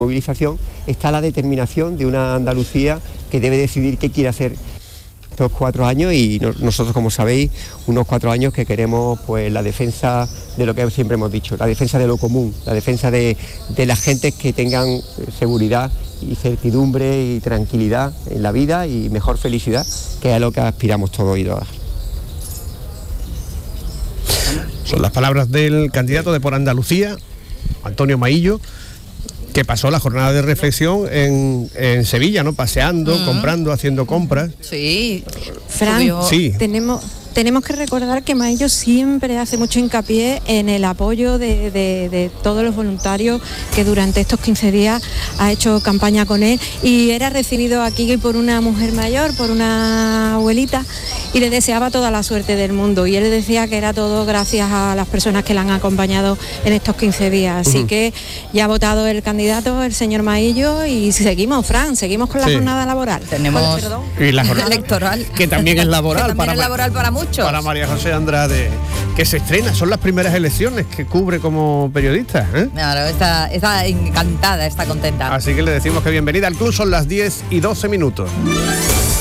movilización está la determinación de una Andalucía que debe decidir qué quiere hacer estos 4 años y nosotros, como sabéis, unos 4 años que queremos pues la defensa de lo que siempre hemos dicho, la defensa de lo común, la defensa de las gentes que tengan seguridad y certidumbre y tranquilidad en la vida y mejor felicidad, que es a lo que aspiramos todos y todas. Son las palabras del candidato de Por Andalucía, Antonio Maillo, que pasó la jornada de reflexión en Sevilla, ¿no? Paseando, comprando, haciendo compras. Sí. Fran, sí. Tenemos que recordar que Maillo siempre hace mucho hincapié en el apoyo de todos los voluntarios que durante estos 15 días ha hecho campaña con él, y era recibido aquí por una mujer mayor, por una abuelita, y le deseaba toda la suerte del mundo, y él decía que era todo gracias a las personas que le han acompañado en estos 15 días. Así que ya ha votado el candidato, el señor Maillo, y seguimos, Fran, seguimos con la jornada laboral. Tenemos y la jornada electoral, que también es laboral, para muchos. Para María José Andrade, que se estrena, son las primeras elecciones que cubre como periodista, ¿eh? Claro, está encantada, está contenta. Así que le decimos que bienvenida al club, son las 10:12.